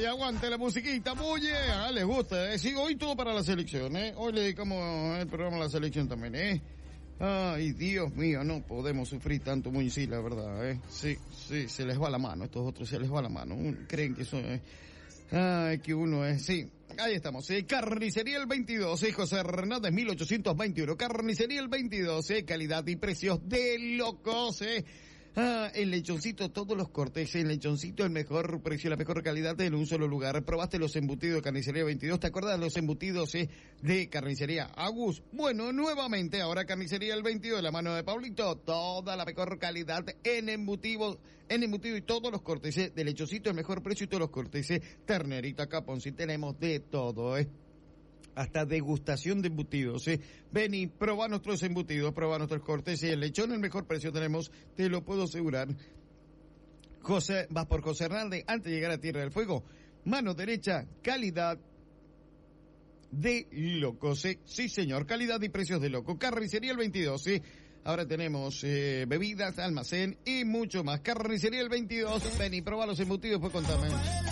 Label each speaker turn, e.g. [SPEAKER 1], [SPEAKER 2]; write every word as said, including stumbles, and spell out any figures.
[SPEAKER 1] aguante la musiquita, bulle. Ah, les gusta, eh. Sí, hoy todo para la selección, eh. Hoy le dedicamos el programa a la selección también, eh. Ay, Dios mío, no podemos sufrir tanto, muy sí, la verdad, eh. Sí, sí, se les va la mano, estos otros se les va la mano. Creen que son, eh. Ay, que uno es, sí. Ahí estamos, eh. Carnicería el veintidós, eh. José Hernández mil ochocientos veintiuno. Carnicería el veintidós, eh. Calidad y precios de locos, eh. Ah, el lechoncito, todos los cortes, el lechoncito, el mejor precio, la mejor calidad en un solo lugar. ¿Probaste los embutidos de Carnicería veintidós? ¿Te acuerdas de los embutidos eh, de Carnicería Agus? Bueno, nuevamente, ahora Carnicería el veintidós, la mano de Pablito, toda la mejor calidad en embutido, en embutido y todos los cortes eh, de lechoncito, el mejor precio y todos los cortes, eh, ternerita, capón, si tenemos de todo, eh. Hasta degustación de embutidos, ¿eh? Ven y prueba nuestros embutidos, prueba nuestros cortes y el lechón, el mejor precio tenemos, te lo puedo asegurar. José, vas por José Hernández, antes de llegar a Tierra del Fuego, mano derecha, calidad de locos, ¿eh? Sí señor, calidad y precios de loco. Carnicería el veintidós, ¿sí? Ahora tenemos eh, bebidas, almacén y mucho más. Carnicería el veintidós, ven y prueba los embutidos, pues contame.